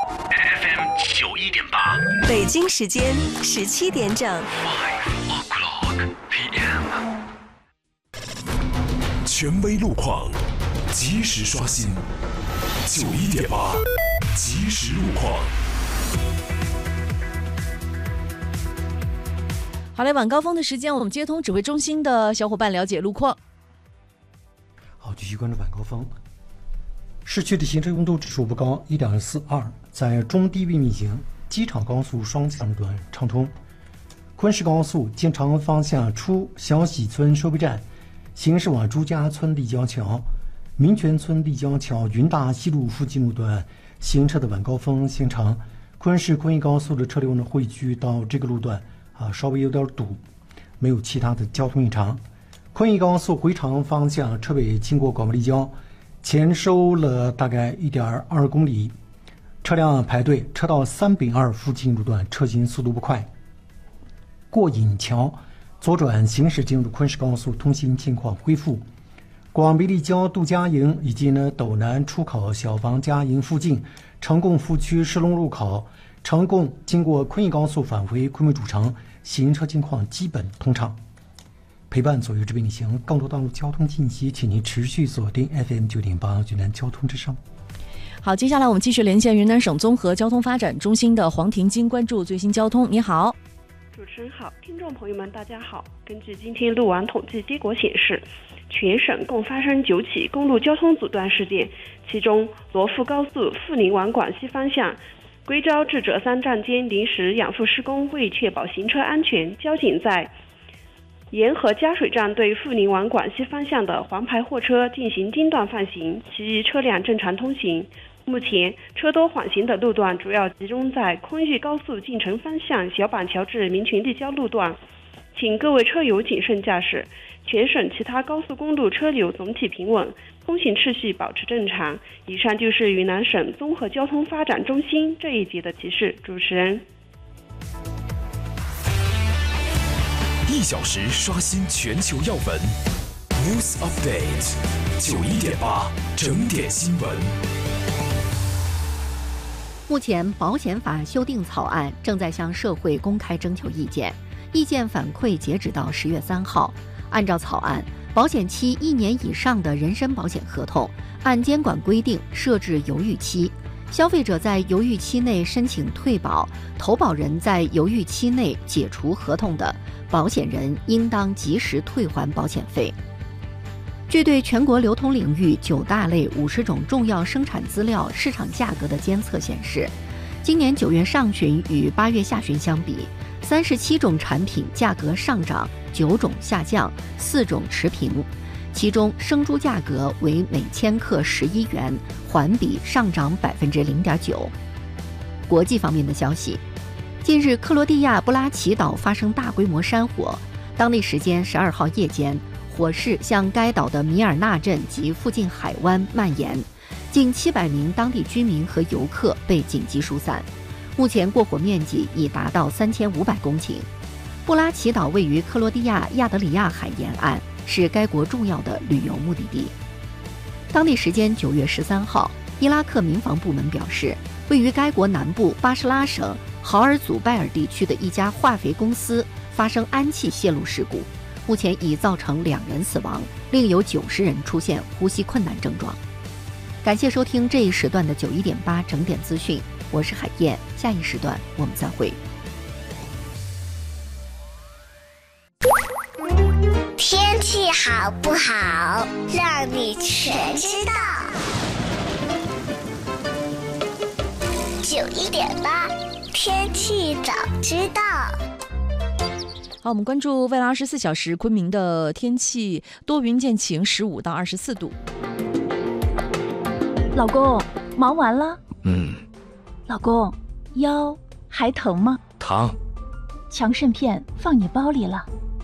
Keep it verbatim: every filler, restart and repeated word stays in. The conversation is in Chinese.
F M 九一点八， 北京时间十七点整。 Five o'clock P M。 权威路况，及时刷新。九一点八，及时路况。 好嘞，晚高峰的时间，我们接通指挥中心的小伙伴了解路况。 好，继续关注晚高峰。市区的行车拥堵指数不高， 一点四二， 在中低位运行。机场高速双向路段畅通。昆石高速京长方向出小喜村收费站，行驶往朱家村立交桥、民权村立交桥、云大西路附近路段行车的晚高峰行程。昆石昆义高速的车流呢汇聚到这个路段啊，稍微有点堵，没有其他的交通异常。昆义高速回长方向车尾经过广播立交，前收了大概 一点二公里，车辆排队，车道三丙二附近路段车行速度不快。过引桥左转行驶进入昆石高速，通行情况恢复。广北立交杜家营以及呢斗南出口小房家营附近，成贡副区石龙路口，成贡经过昆义高速返回昆明主城，行车情况基本通畅。陪伴左右之并行，更多道路交通信息，请您持续锁定 F M 九点八云南交通之声。 好，接下来我们继续连线云南省综合交通发展中心的黄婷晶，关注最新交通。你好。 主持人好，听众朋友们大家好。根据今天路网统计结果显示，全省共发生九起公路交通阻断事件，其中罗富高速富宁往广西方向归昭至浙三站间临时养护施工，为确保行车安全，交警在沿河加水站对富宁往广西方向的黄牌货车进行经段放行，其余车辆正常通行。目前车多缓行的路段主要集中在昆玉高速进城方向小板桥至民群立交路段，请各位车友谨慎驾驶。全省其他高速公路车流总体平稳，通行秩序保持正常。以上就是云南省综合交通发展中心这一节的提示。主持人。 一小时刷新全球要闻 News Update 九一点八整点新闻。 目前保险法修订草案正在向社会公开征求意见，意见反馈截止到十月三号。按照草案，保险期一年以上的人身保险合同按监管规定设置犹豫期，消费者在犹豫期内申请退保，投保人在犹豫期内解除合同的，保险人应当及时退还保险费。据对全国流通领域九大类五十种重要生产资料市场价格的监测显示，今年九月上旬与八月下旬相比，三十七种产品价格上涨，九种下降，四种持平。其中生猪价格为每千克十一元，环比上涨百分之零点九。国际方面的消息，近日克罗地亚布拉奇岛发生大规模山火，当地时间十二号夜间，火势向该岛的米尔纳镇及附近海湾蔓延，近七百名当地居民和游客被紧急疏散。目前过火面积已达到三千五百公顷。布拉奇岛位于克罗地亚亚得里亚海沿岸，是该国重要的旅游目的地。当地时间九月十三号，伊拉克民防部门表示，位于该国南部巴士拉省豪尔祖拜尔地区的一家化肥公司发生氨气泄漏事故，目前已造成两人死亡，另有九十人出现呼吸困难症状。感谢收听这一时段的九一点八整点资讯，我是海燕，下一时段我们再会。 天气好不好，让你全知道。九一点八，天气早知道。 好，我们关注未来二十四小时昆明的天气，多云见晴，十五到二十四度。 老公，忙完了？ 嗯。 老公，腰还疼吗？ 疼。 强肾片放你包里了。